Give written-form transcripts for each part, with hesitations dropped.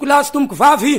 tomboko lahy sy tomboko vavy.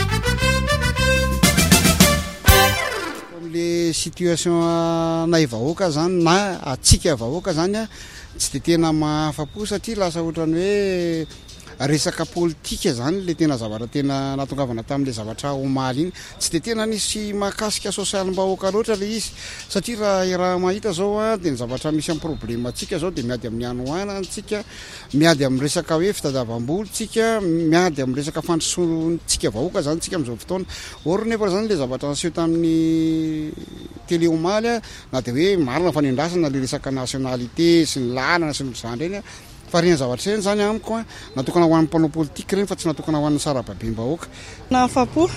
Le situation nay vahoaka zany na atsika vahoaka zany a tsy de tena mahafapo satria lasa ohatrany hoe resaka politika zany le tena zavatra tena natongavana tamin'le zavatra omaly iny tsy de tena nisy mahakasika sosialim-bahoaka loatra le izy satria raha mahita zao a de ny zavatra misy amin'ny problema atsika zao de miady amin'ny anoana tsika miady amin'ny resaka hoe fitadiavam-boly tsika miady amin'ny resaka fandrosoantsika vahoaka zany tsika am'izao fotoana or nefa zany le zavatra aseho tamin'ny télé omaly a na de hoe marina fanendrasana le resaka nationalité sy ny lanana sy ny zany reny a fa reny zavatra reny zany amiko a natokana ho an'ny mpanao politika reny fa tsy natokana ho an'ny sarababem-bahoaka nahafapo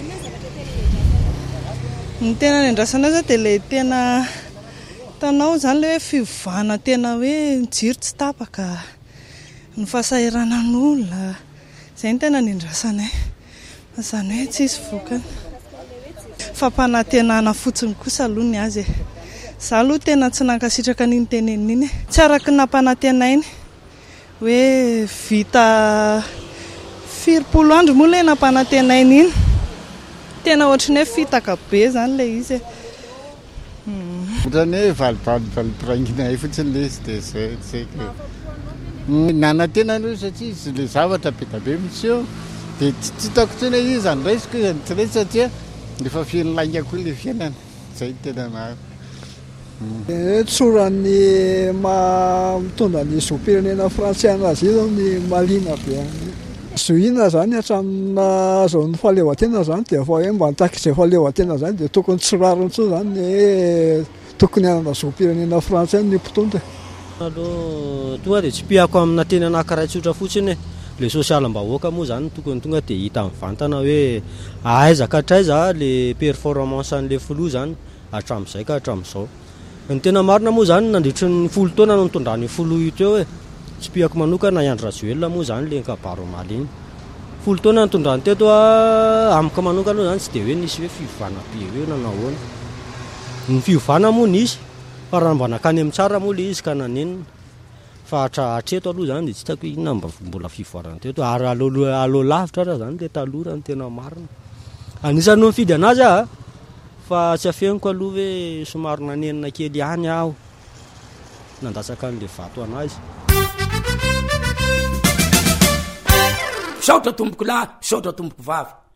ny tena nendrasana zao de le tena tanao zany le hoe fivavahana tena hoe jiro tsy tapaka ny fahasahiranan'olona zay ny tena nendrasanay zany hoe tsisy vokany fampanantenana fotsiny kosa aloha ny azy za aloha tena tsy nankasitraka n'iny tenen'iny tsy araky nampanantenainy hoe vita 20 andro moa le nampanantenainy iny tena ohatrany hoe fitaka be zany le izy ohatrany hoe valipirangina fotsiny le izy de zay nanantena aloha satria izy le zavatra be da be mitsy de tsy hitako tsena izy zany raisiko izy tsy resy satria efa fiany lainga koa le fiainana zay tena maro tsorany mitondra ny zom-pirenena frantsiana azy zao ny malina be zoina zany hatramina zao ny fahaleovantena zany de fa hoe mba nitaky izay fahaleovantena zany de tokony tsirariny tso zany hoe tokony anana zom-pirenena frantsay ny mpitondra aloha tonga de tsy piako amina teny anankiray tsotra fotsiny le sosialim-bahoaka moa zany tokony tonga de hita mivantana hoe aiza ka hatraiza le performance an'le filoha zany hatramin'izay ka hatramin'izao ny tena marina moa zany nandritry ny 10 taona no nitondrany filoha io teo hoe tsy piako manokana Andry Rajoelina moa zany le kabaro omaly iny 10 taona nitondrany teto amiko manokana zany tsy de hoe nisy hoe fivavahana be hoe nanahoana ny fivavahana moa nisy fa raha mba nakany amin'ny tsara moa le izy ka nanenina fa hatreto aloha zany de tsy hitako inona mbola fivoarana teto ary alo lavitra raha zany le taloha ny tena marina anisany no mifidy anazy fa tsy afeniko aloha hoe somary nanenina kely ihany aho nandatsaka an'le vato anazy saotra tomboko lahy saotra tomboko vavy